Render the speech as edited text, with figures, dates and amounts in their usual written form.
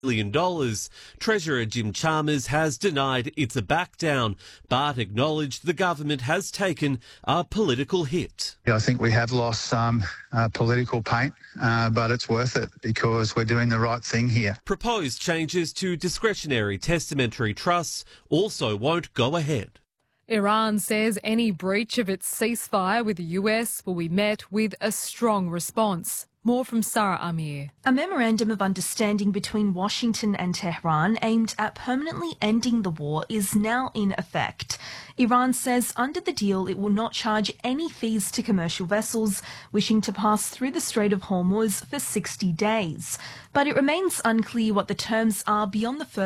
million. Treasurer Jim Chalmers has denied it's a back down, but acknowledged the government has taken a political hit. I think we have lost some political paint, but it's worth it because we're doing the right thing here. Proposed changes to discretionary testamentary trusts also won't go ahead. Iran says any breach of its ceasefire with the US will be met with a strong response. More from Sarah Amir. A memorandum of understanding between Washington and Tehran aimed at permanently ending the war is now in effect. Iran says under the deal it will not charge any fees to commercial vessels wishing to pass through the Strait of Hormuz for 60 days. But it remains unclear what the terms are beyond the first